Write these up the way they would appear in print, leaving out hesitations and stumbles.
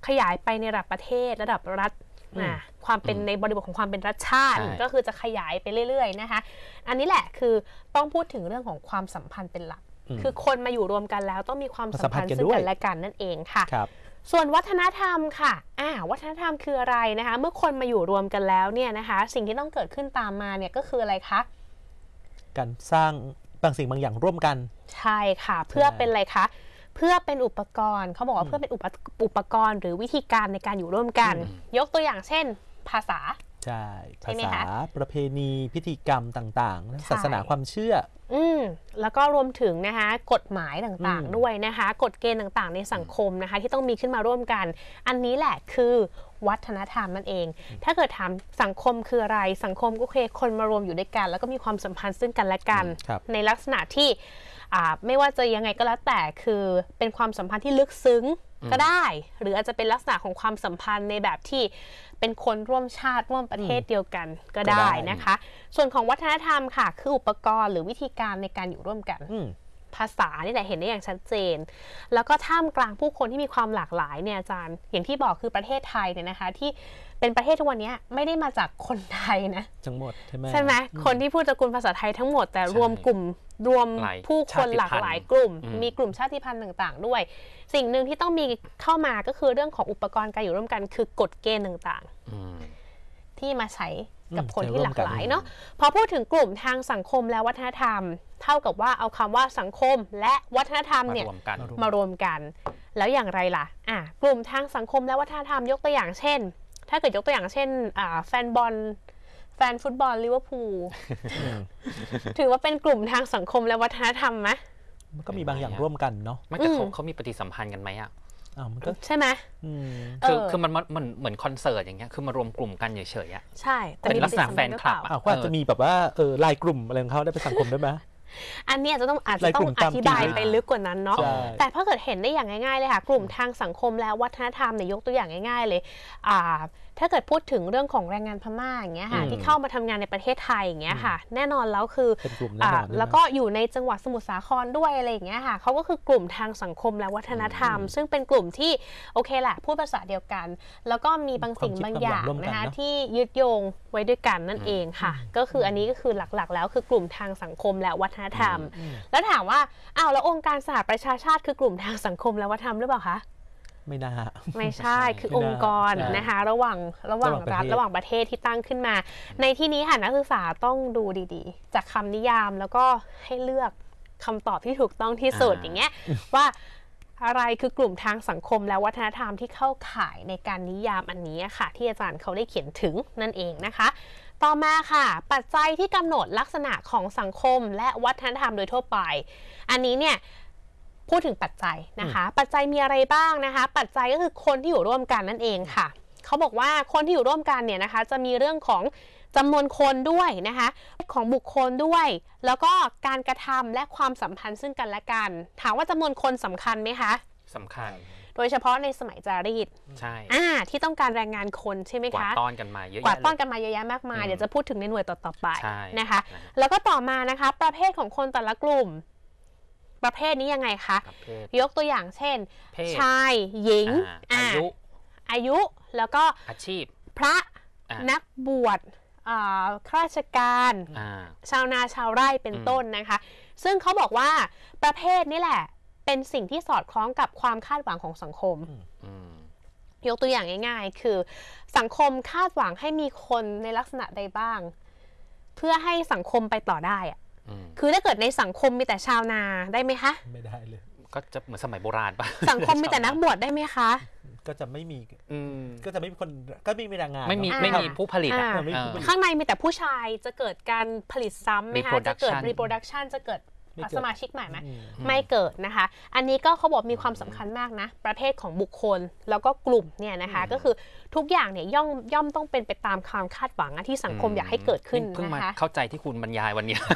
ขยายไปในระดับประเทศระดับรัฐความเป็นในบริบทของความเป็นรัฐชาติก็คือจะขยายไปเรื่อยๆนะคะอันนี้แหละคือต้องพูดถึงเรื่องของความสัมพันธ์เป็นหลักคือคนมาอยู่รวมกันแล้วต้องมีความสัมพันธ์ซึ่งกันและกันนั่นเองค่ะส่วนวัฒนธรรมค่ะวัฒนธรรมคืออะไรนะคะเมื่อคนมาอยู่รวมกันแล้วเนี่ยนะคะสิ่งที่ต้องเกิดขึ้นตามมาเนี่ยก็คืออะไรคะการสร้างบางสิ่งบางอย่างร่วมกันใช่ค่ะเพื่อเป็นอะไรคะเพื่อเป็นอุปกรณ์เขาบอกว่าเพื่อเป็นอุปกรณ์หรือวิธีการในการอยู่ร่วมกันยกตัวอย่างเช่นภาษาใช่ภาษาประเพณีพิธีกรรมต่างๆศาสนาความเชื่อแล้วก็รวมถึงนะคะกฎหมายต่างๆด้วยนะคะกฎเกณฑ์ต่างๆในสังคมนะคะที่ต้องมีขึ้นมาร่วมกันอันนี้แหละคือวัฒนธรรมนั่นเองถ้าเกิดถามสังคมคืออะไรสังคมก็คือคนมารวมอยู่ด้วยกันแล้วก็มีความสัมพันธ์ซึ่งกันและกันในลักษณะที่ไม่ว่าจะยังไงก็แล้วแต่คือเป็นความสัมพันธ์ที่ลึกซึ้งก็ได้หรืออาจจะเป็นลักษณะของความสัมพันธ์ในแบบที่เป็นคนร่วมชาติร่วมประเทศเดียวกันก็ได้นะคะส่วนของวัฒนธรรมค่ะคืออุปกรณ์หรือวิธีการในการอยู่ร่วมกันภาษานี่แหละเห็นได้อย่างชัดเจนแล้วก็ท่ามกลางผู้คนที่มีความหลากหลายเนี่ยอาจารย์อย่างที่บอกคือประเทศไทยเนี่ยนะคะที่เป็นประเทศทุกวันนี้ไม่ได้มาจากคนไทยนะทั้งหมดใช่ไหมคนที่พูดตระกูลภาษาไทยทั้งหมดแต่รวมกลุ่มรวมผู้คนหลากหลายกลุ่มมีกลุ่มชาติพันธุ์ต่างๆด้วยสิ่งหนึ่งที่ต้องมีเข้ามาก็คือเรื่องของอุปกรณ์การอยู่ร่วมกันคือกฎเกณฑ์ต่างๆที่มาใช้กับคนที่หลากหลายเนาะพอพูดถึงกลุ่มทางสังคมและวัฒนธรรมเท่ากับว่าเอาคำว่าสังคมและวัฒนธรรมเนี่ยมารวมกันแล้วอย่างไรล่ะกลุ่มทางสังคมและวัฒนธรรมยกตัวอย่างเช่นถ้าเกิดยกตัวอย่างเช่นแฟนฟุตบอลลิเวอร์พูลถือว่าเป็นกลุ่มทางสังคมและวัฒนธรรมไหมมันก็มีบางอย่างร่วมกันเนาะไม่แต่เขามีปฏิสัมพันธ์กันไหมมันก็ใช่ไหมคือมันเหมือนคอนเสิร์ตอย่างเงี้ยคือมารวมกลุ่มกันเฉยๆใช่แต่เป็นลักษณะแฟนคลับก็อาจจะมีแบบว่าไลน์กลุ่มอะไรของเขาได้เป็นสังคมได้ไหมอันนี้อาจจะต้องอธิบายไปลึกกว่านั้นเนาะแต่ถ้าเกิดเห็นได้อย่างง่ายๆเลยค่ะกลุ่มทางสังคมและวัฒนธรรมเนี่ยยกตัวอย่างง่ายๆเลยถ้าเกิดพูดถึงเรื่องของแรงงานพม่าอย่างเงี้ยค่ะที่เข้ามาทำงานในประเทศไทยอย่างเงี้ยค่ะแน่นอนแล้วคือแล้วก็อยู่ในจังหวัดสมุทรสาครด้วยอะไรอย่างเงี้ยค่ะเขาก็คือกลุ่มทางสังคมและวัฒนธรรมซึ่งเป็นกลุ่มที่โอเคแหละพูดภาษาเดียวกันแล้วก็มีบางสิ่งบางอย่างนะคะที่ยึดโยงไว้ด้วยกันนั่นเองค่ะก็คืออันนี้ก็คือหลักๆแล้วคือกลุ่มทางสังคมและวัฒนธรรมแล้วถามว่าแล้วองค์การสหประชาชาติคือกลุ่มทางสังคมและวัฒนธรรมหรือเปล่าคะไม่น่าไม่ใช่คือองค์กรนะคะระหว่างรัฐระหว่างประเทศที่ตั้งขึ้นมาในที่นี้ค่ะนักศึกษาต้องดูดีๆจากคำนิยามแล้วก็ให้เลือกคำตอบที่ถูกต้องที่สุดอย่างเงี้ยว่าอะไรคือกลุ่มทางสังคมและวัฒนธรรมที่เข้าข่ายในการนิยามอันนี้ค่ะที่อาจารย์เขาได้เขียนถึงนั่นเองนะคะต่อมาค่ะปัจจัยที่กำหนดลักษณะของสังคมและวัฒนธรรมโดยทั่วไปอันนี้เนี่ยพูดถึงปัจจัยนะคะปัจจัยมีอะไรบ้างนะคะปัจจัยก็คือคนที่อยู่ร่วมกันนั่นเองค่ะเขาบอกว่าคนที่อยู่ร่วมกันเนี่ยนะคะจะมีเรื่องของจำนวนคนด้วยนะคะของบุคคลด้วยแล้วก็การกระทำและความสัมพันธ์ซึ่งกันและกันถามว่าจำนวนคนสำคัญไหมคะสำคัญโดยเฉพาะในสมัยจารีตใช่ที่ต้องการแรงงานคนใช่ไหมคะกวาดต้อนกันมาเยอะกวาดต้อนกันมาเยอะแยะมากมายเดี๋ยวจะพูดถึงในหน่วยต่อๆไปนะคะแล้วก็ต่อมานะคะประเภทของคนแต่ละกลุ่มประเภทนี้ยังไงคะยกตัวอย่างเช่นชายหญิงอายุแล้วก็อาชีพพระนักบวชข้าราชการชาวนาชาวไร่เป็นต้นนะคะซึ่งเขาบอกว่าประเภทนี้แหละเป็นสิ่งที่สอดคล้องกับความคาดหวังของสังคมยกตัวอย่างง่ายๆคือสังคมคาดหวังให้มีคนในลักษณะใดบ้างเพื่อให้สังคมไปต่อได้คือถ้าเกิดในสังคมมีแต่ชาวนาได้ไหมคะไม่ได้เลยก็จะเหมือนสมัยโบราณป่ะสังคมมีแต่นักบวชได้ไหมคะก็จะไม่มีก็จะไม่มีคนก็ไม่มีแรงงานไม่มีผู้ผลิตข้างในมีแต่ผู้ชายจะเกิดการผลิตซ้ำไหมคะจะเกิด reproduction จะเกิดสมาชิกใหม่ไหมไม่เกิดนะคะอันนี้ก็เขาบอกมีความสำคัญมากนะประเภทของบุคคลแล้วก็กลุ่มเนี่ยนะคะก็คือทุกอย่างเนี่ยย่อมต้องเป็นไปตามความคาดหวังที่สังคมอยากให้เกิดขึ้นนะคะเพิ่งมาเข้าใจที่คุณบรรยายวันนี้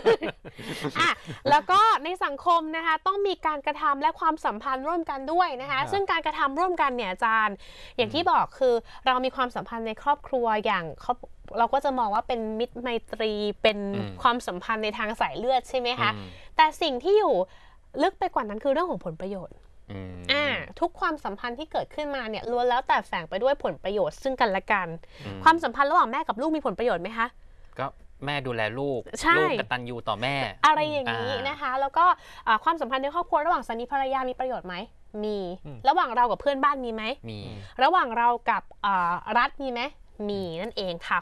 แล้วก็ในสังคมนะคะต้องมีการกระทำและความสัมพันธ์ร่วมกันด้วยนะคะซึ่งการกระทำร่วมกันเนี่ยอาจารย์อย่างที่บอกคือเรามีความสัมพันธ์ในครอบครัวอย่างเราก็จะมองว่าเป็นมิตรไมตรีเป็นความสัมพันธ์ในทางสายเลือดใช่ไหมคะแต่สิ่งที่อยู่ลึกไปกว่านั้นคือเรื่องของผลประโยชน์ทุกความสัมพันธ์ที่เกิดขึ้นมาเนี่ยล้วนแล้วแต่แฝงไปด้วยผลประโยชน์ซึ่งกันและกัน ความสัมพันธ์ระหว่างแม่กับลูกมีผลประโยชน์ไหมคะก็แม่ดูแลลูกกตัญญูต่อแม่อะไรอย่างนี้นะคะแล้วก็ความสัมพันธ์ในครอบครัวระหว่างสามีภรรยามีประโยชน์ไหมมีระหว่างเรากับเพื่อนบ้านมีไหมมีระหว่างเรากับรัฐมีไหมมีนั่นเองค่ะ